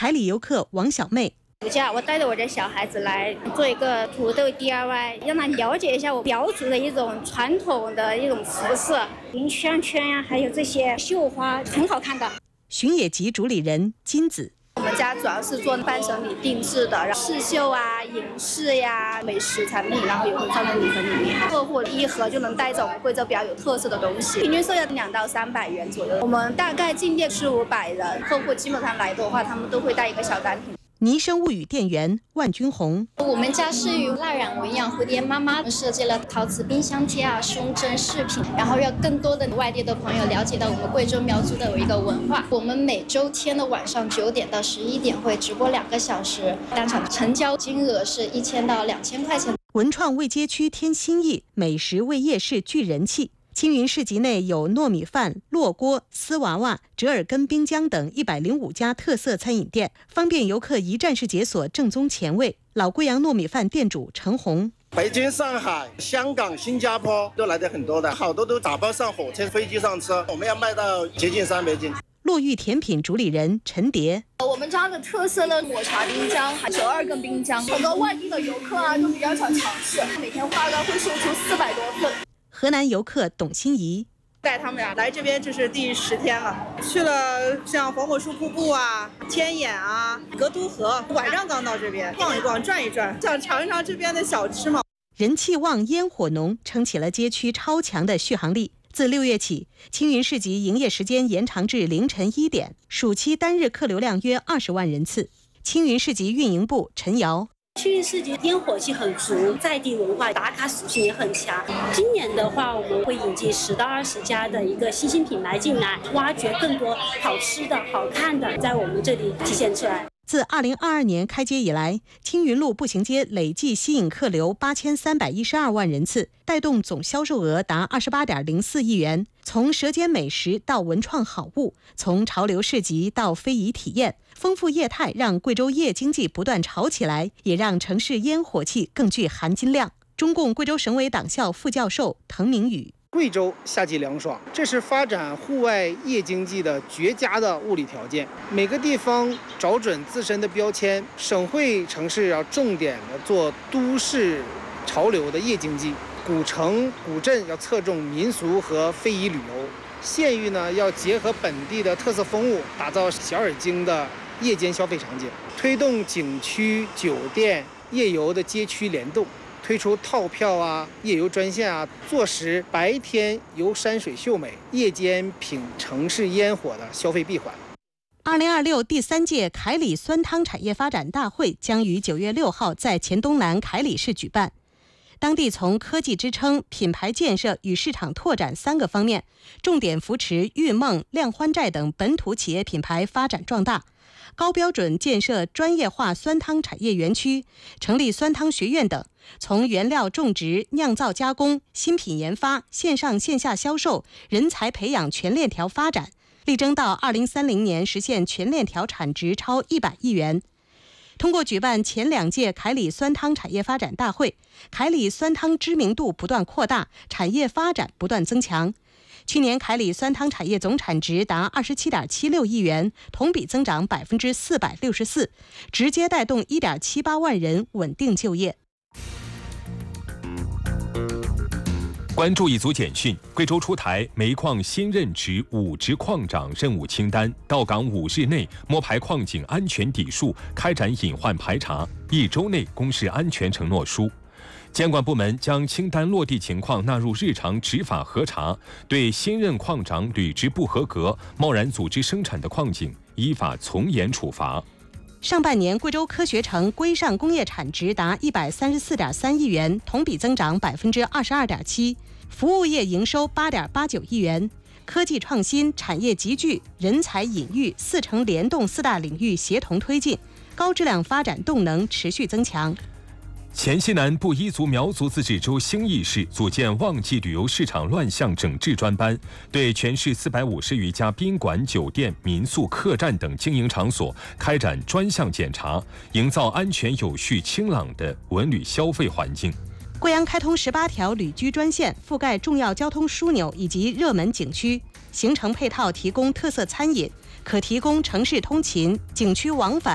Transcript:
凯里游客王小妹。 我带着我的小孩子来做一个土豆 DIY， 让他了解一下我苗族的一种传统的一种服饰，银项圈呀，还有这些绣花，很好看的。 巡野集主理人金子。 我们家主要是做伴手礼定制的，刺绣啊、银饰呀、美食产品，然后也会放在礼盒里面。客户一盒就能带走我们贵州比较有特色的东西，平均售价2到300元左右。我们大概进店400-500人，客户基本上来的话，他们都会带一个小单品。 泥生物语店员万军红， 我们家是与蜡染纹养蝴蝶妈妈设计了陶瓷冰箱贴啊、胸针饰品，然后让更多的外地的朋友了解到我们贵州苗族的一个文化。我们每周天的晚上9点到11点会直播2个小时，当场成交金额是1000到2000块钱。 文创为街区添新意，美食为夜市聚人气。青云市集内有糯米饭、烙锅、丝娃娃、折耳根冰浆等105家特色餐饮店，方便游客一站式解锁正宗前味。老贵阳糯米饭店主陈红： 北京、上海、香港、新加坡都来的很多的，好多都打包上火车、飞机上吃，我们要卖到接近300斤。 洛玉甜品主理人陈蝶： 我们家的特色的抹茶冰浆，还折耳根冰浆，很多外地的游客啊都比较想尝试，每天大概会售出400多份。 河南游客董欣怡： 带他们俩来这边，这是第10天了，去了像黄果树瀑布啊、天眼啊、格都河，晚上刚到这边逛一逛、转一转，想尝一尝这边的小吃嘛。 人气旺、烟火浓，撑起了街区超强的续航力。自6月起，青云市集营业时间延长至凌晨1点，暑期单日客流量约20万人次。青云市集运营部陈瑶： 青云市集烟火气很足，在地文化打卡属性也很强。今年的话，我们会引进10到20家的一个新兴品牌进来，挖掘更多好吃的好看的，在我们这里体现出来。 自2022年开街以来，青云路步行街累计吸引客流8312万人次，带动总销售额达28.04亿元。从舌尖美食到文创好物，从潮流市集到非遗体验，丰富业态让贵州夜经济不断炒起来，也让城市烟火气更具含金量。中共贵州省委党校副教授滕明宇： 贵州夏季凉爽，这是发展户外夜经济的绝佳的物理条件。每个地方找准自身的标签，省会城市要重点的做都市潮流的夜经济，古城古镇要侧重民俗和非遗旅游，县域呢要结合本地的特色风物，打造小而精的夜间消费场景，推动景区、酒店、夜游的街区联动。推出套票啊、夜游专线啊，坐实白天游山水秀美，夜间品城市烟火的消费闭环。 2026第3届凯里酸汤产业发展大会将于9月6号在黔东南凯里市举办。当地从科技支撑、品牌建设与市场拓展3个方面，重点扶持玉梦、靓欢寨等本土企业品牌发展壮大。高标准建设专业化酸汤产业园区，成立酸汤学院等，从原料种植、酿造加工、新品研发、线上线下销售、人才培养全链条发展，力争到2030年实现全链条产值超100亿元。通过举办前2届凯里酸汤产业发展大会，凯里酸汤知名度不断扩大，产业发展不断增强。去年凯里酸汤产业总产值达27.76亿元，同比增长464%，直接带动1.78万人稳定就业。 关注一组简讯：贵州出台煤矿新任职5职矿长任务清单，到岗5日内摸排矿井安全底数，开展隐患排查，1周内公示安全承诺书。监管部门将清单落地情况纳入日常执法核查，对新任矿长履职不合格、贸然组织生产的矿井依法从严处罚。 上半年，贵州科学城规上工业产值达134.3亿元，同比增长22.7%，服务业营收8.89亿元。科技创新、产业集聚、人才引育4城联动4大领域协同推进，高质量发展动能持续增强。 黔西南布依族苗族自治州兴义市组建旺季旅游市场乱象整治专班，对全市450余家宾馆、酒店、民宿、客栈等经营场所开展专项检查，营造安全有序、清朗的文旅消费环境。 贵阳开通18条旅居专线，覆盖重要交通枢纽以及热门景区，行程配套提供特色餐饮，可提供城市通勤、景区往返、